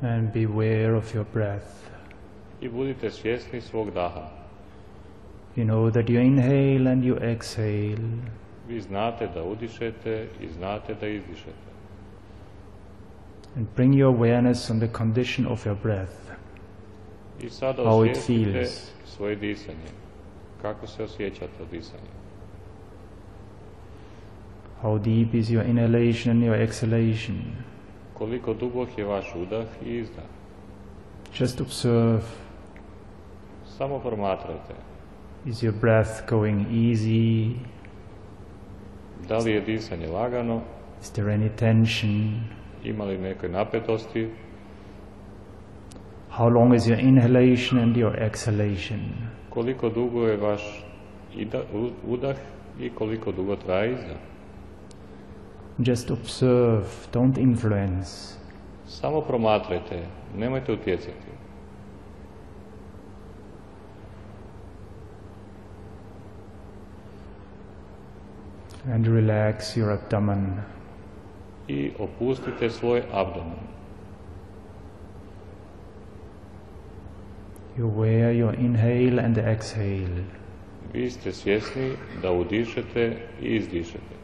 And beware of your breath. I budite svjesni svog daha. You know that you inhale and you exhale. Vi znate da udišete i znate da izdišete. And bring your awareness on the condition of your breath. I sada How it osvijestite feels. svoje disanje. Kako se osjećate od disanja? How deep is your inhalation and your exhalation? Koliko dubok je vaš udah i izdah? Just observe. Samo promatrajte. Is your breath going easy? Da li je disanje lagano? Is there any tension? Ima li neke napetosti? How long is your inhalation and your exhalation? Koliko dugo je vaš udah i koliko dugo traje izdah? Just observe, don't influence. Samo promatrajte, nemojte utjecati. And relax your abdomen. I opustite svoj abdomen. You aware your inhale and exhale. Vi ste svjesni da udišete i izdišete.